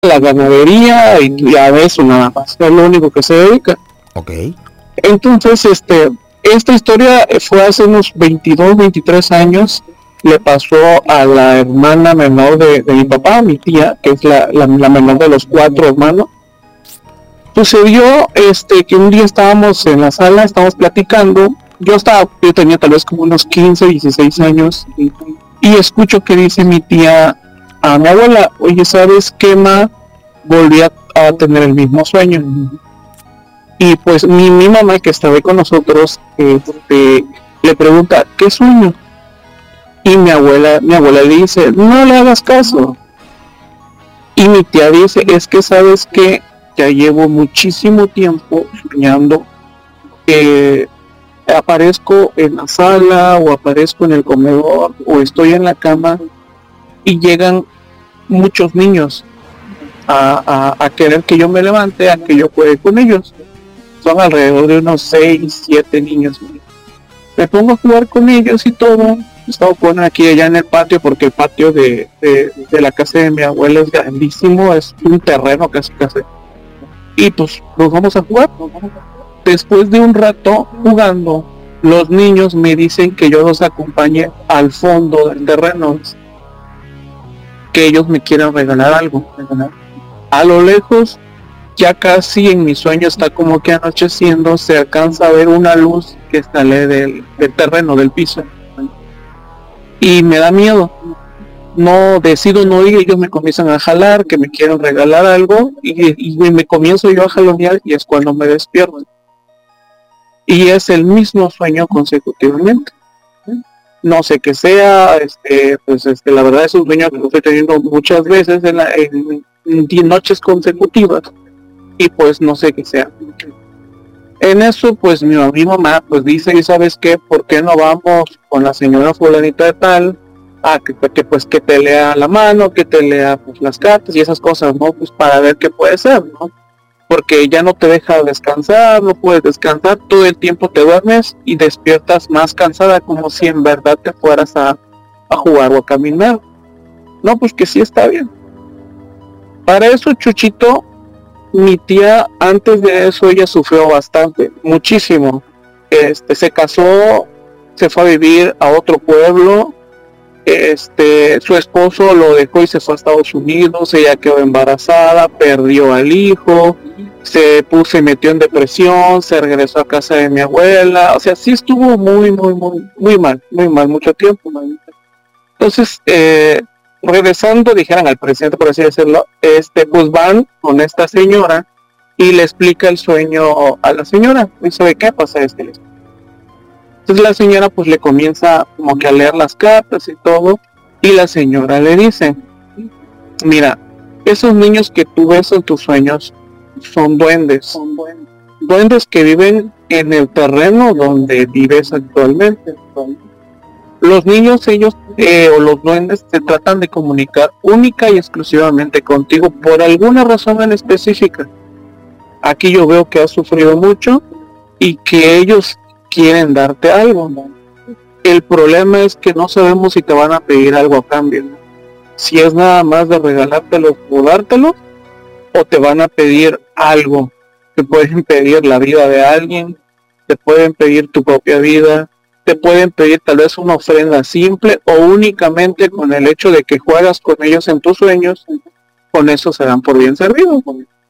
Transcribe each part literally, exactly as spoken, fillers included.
la ganadería y, y a eso nada más, es lo único que se dedica. Ok. Entonces, este, esta historia fue hace unos veintidós, veintitrés años, le pasó a la hermana menor de, de mi papá, mi tía, que es la, la, la menor de los cuatro hermanos. Sucedió este, que un día estábamos en la sala, estábamos platicando, yo estaba, yo tenía tal vez como unos quince, dieciséis años, y, y escucho que dice mi tía a mi abuela, oye, ¿sabes qué, ma? Volví a, a tener el mismo sueño. Y pues mi, mi mamá, que estaba ahí con nosotros, este, le pregunta, ¿qué sueño? Y mi abuela, mi abuela le dice, no le hagas caso. Y mi tía dice, es que sabes que ya llevo muchísimo tiempo soñando que aparezco en la sala o aparezco en el comedor o estoy en la cama y llegan muchos niños a, a, a querer que yo me levante, a que yo juegue con ellos. Son alrededor de unos seis, siete niños. Me pongo a jugar con ellos y todo. Estaba jugando aquí allá en el patio porque el patio de, de, de la casa de mi abuela es grandísimo, es un terreno casi casi. Y pues nos vamos a jugar. Después de un rato jugando, los niños me dicen que yo los acompañe al fondo del terreno, que ellos me quieran regalar algo. A lo lejos, ya casi en mi sueño está como que anocheciendo, se alcanza a ver una luz que sale del, del terreno, del piso. Y me da miedo. No decido no ir, ellos me comienzan a jalar, que me quieren regalar algo, y, y me comienzo yo a jalonear y es cuando me despierto. Y es el mismo sueño consecutivamente. No sé qué sea, este, pues este, la verdad es un sueño que lo estoy teniendo muchas veces en, la, en, en noches consecutivas, y pues no sé qué sea. En eso pues mi, mi mamá pues dice, ¿y sabes qué? ¿Por qué no vamos con la señora fulanita de tal? A que, que pues que te lea la mano, que te lea pues las cartas y esas cosas, ¿no? Pues para ver qué puede ser, ¿no? Porque ya no te deja descansar, no puedes descansar, todo el tiempo te duermes y despiertas más cansada, como si en verdad te fueras a, a jugar o a caminar. No, pues que sí está bien. Para eso, Chuchito, mi tía, antes de eso, ella sufrió bastante, muchísimo. Este, se casó, se fue a vivir a otro pueblo, este, su esposo lo dejó y se fue a Estados Unidos, ella quedó embarazada, perdió al hijo, se puso y metió en depresión, se regresó a casa de mi abuela, o sea, sí estuvo muy, muy, muy, muy mal, muy mal, mucho tiempo. Entonces, eh, regresando, dijeran al presidente, por así decirlo, este, pues van con esta señora y le explica el sueño a la señora. ¿Y sabe qué pasa? Este, entonces la señora pues le comienza como que a leer las cartas y todo, y la señora le dice, mira, esos niños que tú ves en tus sueños son duendes, son duendes, duendes que viven en el terreno donde vives actualmente. Los niños, ellos eh, o los duendes se tratan de comunicar única y exclusivamente contigo por alguna razón en específica. Aquí yo veo que has sufrido mucho y que ellos quieren darte algo, ¿no? El problema es que no sabemos si te van a pedir algo a cambio, ¿no? Si es nada más de regalártelo o dártelo, o te van a pedir algo. Te pueden pedir la vida de alguien, te pueden pedir tu propia vida, te pueden pedir tal vez una ofrenda simple, o únicamente con el hecho de que juegas con ellos en tus sueños, con eso se dan por bien servidos.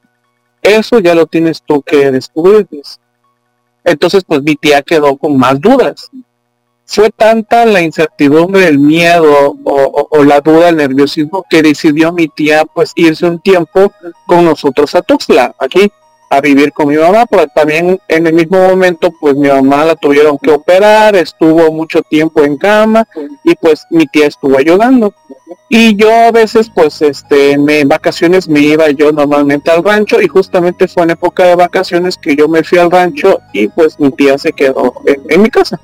Eso ya lo tienes tú que descubrir. Entonces pues mi tía quedó con más dudas. Fue tanta la incertidumbre, el miedo o, o, o la duda, el nerviosismo, que decidió mi tía pues irse un tiempo con nosotros a Tuxtla, aquí, a vivir con mi mamá, pero también en el mismo momento pues mi mamá la tuvieron que operar, estuvo mucho tiempo en cama y pues mi tía estuvo ayudando. Y yo a veces pues este me, en vacaciones me iba yo normalmente al rancho, y justamente fue en época de vacaciones que yo me fui al rancho y pues mi tía se quedó en, en mi casa.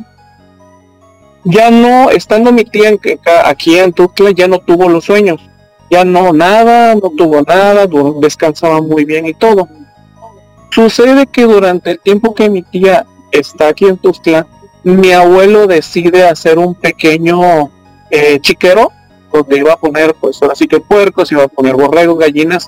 Ya no, estando mi tía en, aquí en Tuxtla, ya no tuvo los sueños, ya no nada, no tuvo nada, descansaba muy bien y todo. Sucede que durante el tiempo que mi tía está aquí en Tuxtla, mi abuelo decide hacer un pequeño eh, chiquero, donde iba a poner, pues ahora sí que puercos, iba a poner borregos, gallinas,